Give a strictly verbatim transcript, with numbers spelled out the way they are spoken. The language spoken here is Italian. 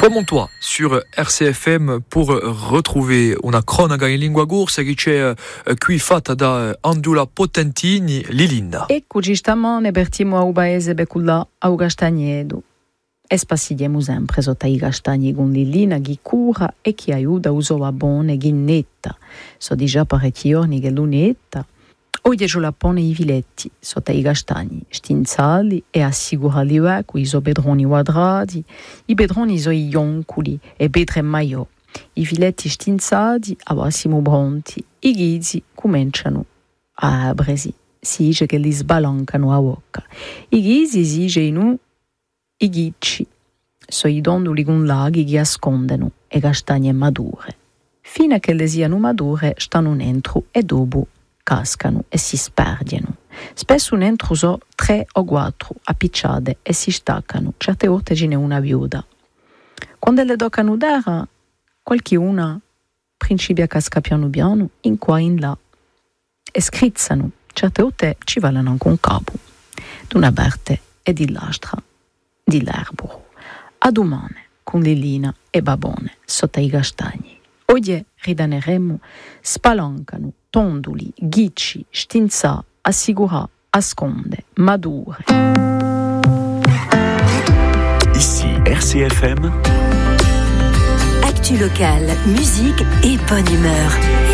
Remonte-toi sur R C F M pour retrouver una cronaca in lingua corsa che c'è qui fatta da Andula Potentini Lilinda. Ecco, giustamente partiamo a un paese beculla a un castagnedo. E spassiamo sempre sotto i castagni con Lilina che cura e che aiuta a usare buone ghinnetta. So di già parecchi giorni che lunetta. Oggi giù la pone i viletti sotto i castagni stinzali e assicurali con i pedroni quadrati, i pedroni sono i ionculi e pedre maiò. I viletti stinzati avremo pronti, i ghizzi cominciano a abresi, si dice che li sbalancano a bocca. I ghizzi si dicono i ghicci, sono i dondoli con laghi che nascondono e castagne madure. Fino a che le siano madure stanno dentro e dopo cascano e si sperdiano. Spesso dentro sono tre o quattro appicciate e si staccano, certe volte ce n'è una viuda. Quando le toccano terra, qualche una principia a cascare piano piano, in qua e in là, e scrizzano, certe volte ci valano anche un capo, d'una parte e di l'altra, di l'erbero. A domani, con Lilina e Babone, sotto i castagni. Oggi ridaneremo, spalancano, tondoli, ghicci, stinza, assicura, asconde, madure. Ici R C F M. Actu local, musique et bonne humeur.